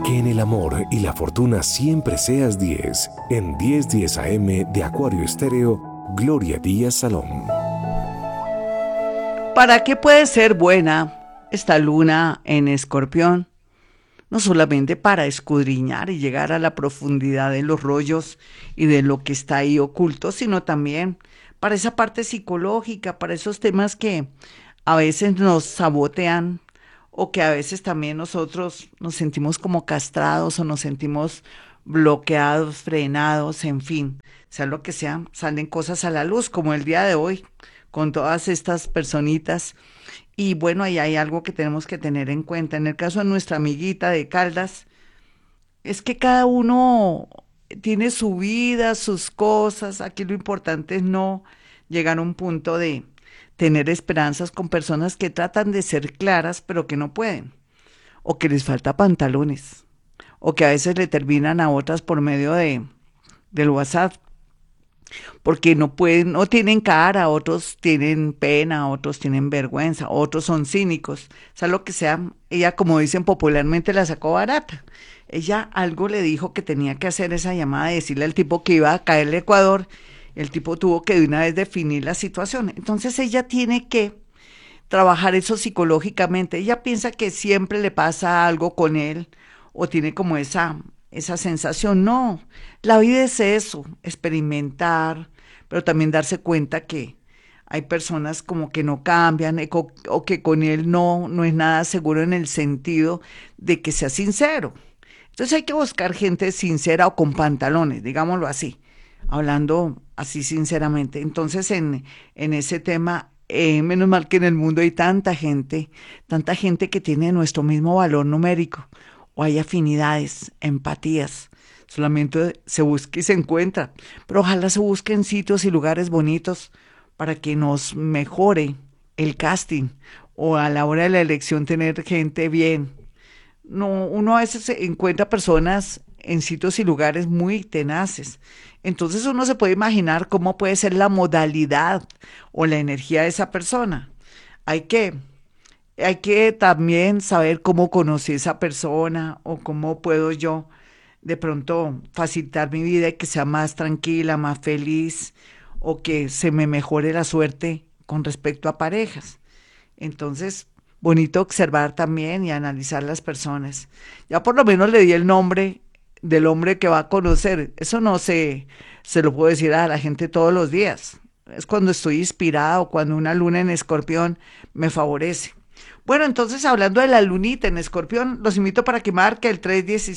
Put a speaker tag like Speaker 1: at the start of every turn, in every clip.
Speaker 1: Que en el amor y la fortuna siempre seas 10. En 10:10 AM de Acuario Estéreo, Gloria Díaz Salón.
Speaker 2: ¿Para qué puede ser buena esta luna en Escorpión? No solamente para escudriñar y llegar a la profundidad de los rollos y de lo que está ahí oculto, sino también para esa parte psicológica, para esos temas que a veces nos sabotean o que a veces también nosotros nos sentimos como castrados o nos sentimos bloqueados, frenados, en fin, sea lo que sea, salen cosas a la luz, como el día de hoy, con todas estas personitas. Y bueno, ahí hay algo que tenemos que tener en cuenta. En el caso de nuestra amiguita de Caldas, es que cada uno tiene su vida, sus cosas. Aquí lo importante es no llegar a un punto de tener esperanzas con personas que tratan de ser claras, pero que no pueden, o que les falta pantalones, o que a veces le terminan a otras por medio del WhatsApp, porque no pueden, no tienen cara, otros tienen pena, otros tienen vergüenza, otros son cínicos, sea lo que sea, ella, como dicen popularmente, la sacó barata. Ella algo le dijo que tenía que hacer esa llamada, decirle al tipo que iba a caerle a Ecuador, el tipo tuvo que de una vez definir la situación. Entonces ella tiene que trabajar eso psicológicamente. Ella piensa que siempre le pasa algo con él o tiene como esa sensación. No, la vida es eso, experimentar, pero también darse cuenta que hay personas como que no cambian o que con él no es nada seguro en el sentido de que sea sincero. Entonces hay que buscar gente sincera o con pantalones, digámoslo así, hablando así sinceramente. Entonces en ese tema, menos mal que en el mundo hay tanta gente que tiene nuestro mismo valor numérico, o hay afinidades, empatías. Solamente se busca y se encuentra, pero ojalá se busquen sitios y lugares bonitos para que nos mejore el casting o a la hora de la elección tener gente bien. No, uno a veces se encuentra personas en sitios y lugares muy tenaces. Entonces uno se puede imaginar cómo puede ser la modalidad o la energía de esa persona. Hay que, hay que también saber cómo conocí a esa persona o cómo puedo yo de pronto facilitar mi vida y que sea más tranquila, más feliz o que se me mejore la suerte con respecto a parejas. Entonces, bonito observar también y analizar las personas. Ya por lo menos le di el nombre del hombre que va a conocer. Eso no se lo puedo decir a la gente todos los días. Es cuando estoy inspirada o cuando una luna en Escorpión me favorece. Bueno, entonces hablando de la lunita en Escorpión, los invito para que marque el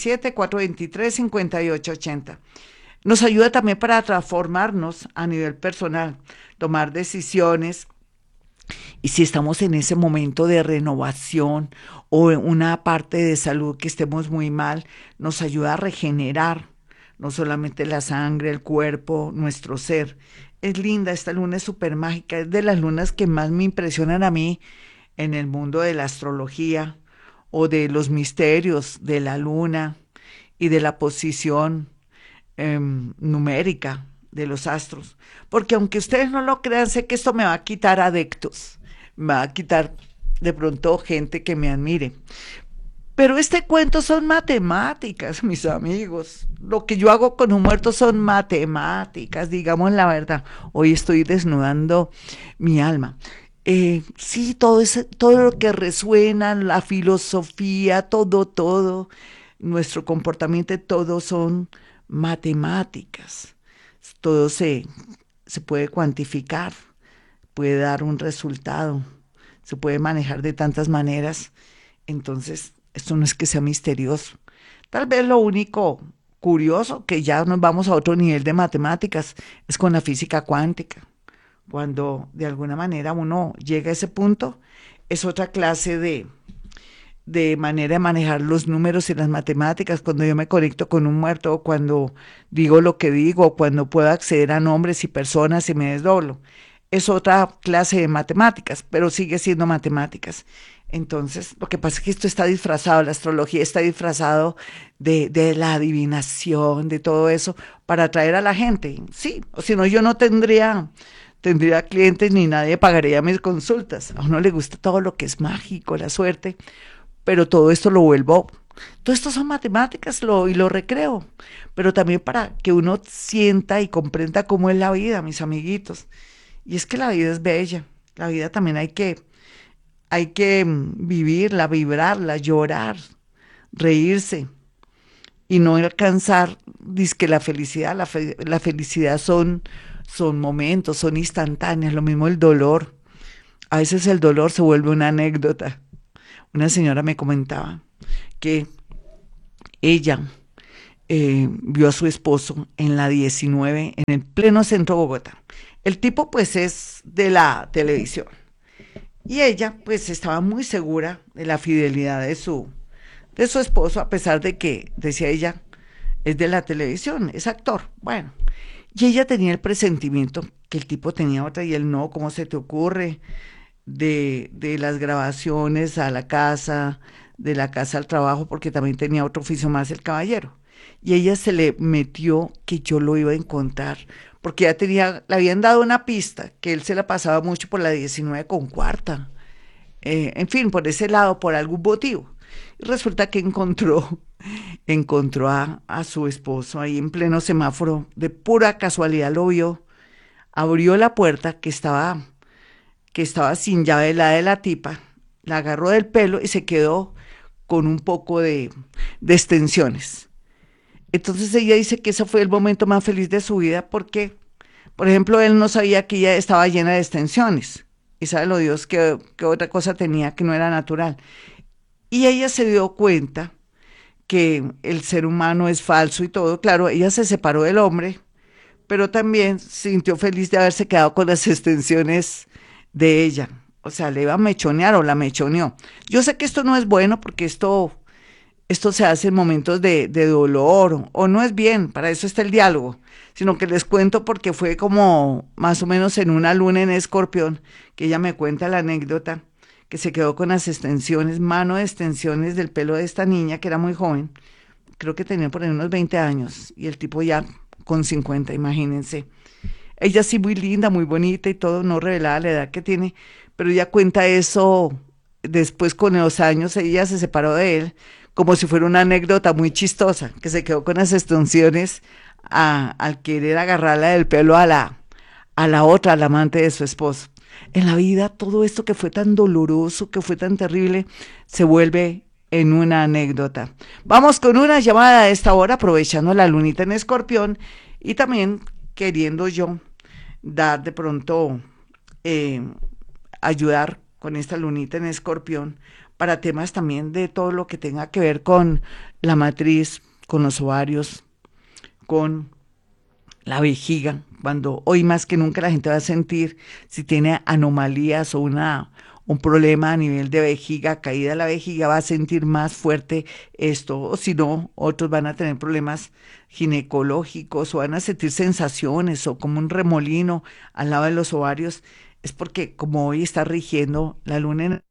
Speaker 2: 317-423-5880. Nos ayuda también para transformarnos a nivel personal, tomar decisiones y si estamos en ese momento de renovación o en una parte de salud que estemos muy mal, nos ayuda a regenerar no solamente la sangre, el cuerpo, nuestro ser. Es linda, esta luna es súper mágica, es de las lunas que más me impresionan a mí en el mundo de la astrología o de los misterios de la luna y de la posición numérica de los astros. Porque aunque ustedes no lo crean, sé que esto me va a quitar adeptos, me va a quitar de pronto gente que me admire. Pero este cuento son matemáticas, mis amigos. Lo que yo hago con un muerto son matemáticas, digamos la verdad. Hoy estoy desnudando mi alma. Sí, todo lo que resuena, la filosofía, todo, nuestro comportamiento, todo son matemáticas. Todo se puede cuantificar, puede dar un resultado, se puede manejar de tantas maneras. Entonces, esto no es que sea misterioso. Tal vez lo único curioso, que ya nos vamos a otro nivel de matemáticas, es con la física cuántica. Cuando de alguna manera uno llega a ese punto, es otra clase de manera de manejar los números y las matemáticas, cuando yo me conecto con un muerto, o cuando digo lo que digo, o cuando puedo acceder a nombres y personas y me desdoblo. Es otra clase de matemáticas, pero sigue siendo matemáticas. Entonces, lo que pasa es que esto está disfrazado, la astrología está disfrazado de la adivinación, de todo eso, para atraer a la gente. Sí, o si no, yo no tendría clientes ni nadie pagaría mis consultas. A uno le gusta todo lo que es mágico, la suerte, pero todo esto lo vuelvo Todo esto son matemáticas y lo recreo, pero también para que uno sienta y comprenda cómo es la vida, mis amiguitos. Y es que la vida es bella, la vida también hay que vivirla, vibrarla, llorar, reírse y no alcanzar, dizque la felicidad, la felicidad son momentos, son instantáneas, lo mismo el dolor. A veces el dolor se vuelve una anécdota. Una señora me comentaba que ella vio a su esposo en la 19, en el pleno centro de Bogotá. El tipo pues es de la televisión y ella pues estaba muy segura de la fidelidad de su esposo, a pesar de que, decía ella, es de la televisión, es actor. Bueno, y ella tenía el presentimiento que el tipo tenía otra y él no, ¿cómo se te ocurre? De las grabaciones a la casa, de la casa al trabajo, porque también tenía otro oficio más el caballero. Y ella se le metió que yo lo iba a encontrar, porque ya tenía, le habían dado una pista, que él se la pasaba mucho por la 19 con cuarta. En fin, por ese lado, por algún motivo. Y resulta que encontró a su esposo ahí en pleno semáforo, de pura casualidad lo vio, abrió la puerta que estaba sin llave la de la tipa, la agarró del pelo y se quedó con un poco de extensiones. Entonces ella dice que ese fue el momento más feliz de su vida porque, por ejemplo, él no sabía que ella estaba llena de extensiones. Y sabe lo Dios que otra cosa tenía que no era natural. Y ella se dio cuenta que el ser humano es falso y todo. Claro, ella se separó del hombre, pero también se sintió feliz de haberse quedado con las extensiones de ella. O sea, le iba a mechonear o la mechoneó. Yo sé que esto no es bueno porque esto se hace en momentos de dolor o no es bien, para eso está el diálogo, sino que les cuento porque fue como más o menos en una luna en Escorpión, que ella me cuenta la anécdota, que se quedó con las extensiones, mano de extensiones del pelo de esta niña que era muy joven, creo que tenía por ahí unos 20 años y el tipo ya con 50, imagínense. Ella sí muy linda, muy bonita y todo, no revelaba la edad que tiene, pero ella cuenta eso después con los años, ella se separó de él, como si fuera una anécdota muy chistosa, que se quedó con las extensiones al querer agarrarla del pelo a la otra, a la amante de su esposo. En la vida todo esto que fue tan doloroso, que fue tan terrible, se vuelve en una anécdota. Vamos con una llamada a esta hora, aprovechando la lunita en Escorpión y también queriendo yo dar de pronto, eh, ayudar con esta lunita en Escorpión para temas también de todo lo que tenga que ver con la matriz, con los ovarios, con la vejiga, cuando hoy más que nunca la gente va a sentir si tiene anomalías o un problema a nivel de vejiga, caída de la vejiga, va a sentir más fuerte esto, o si no, otros van a tener problemas ginecológicos o van a sentir sensaciones o como un remolino al lado de los ovarios, es porque como hoy está rigiendo la luna en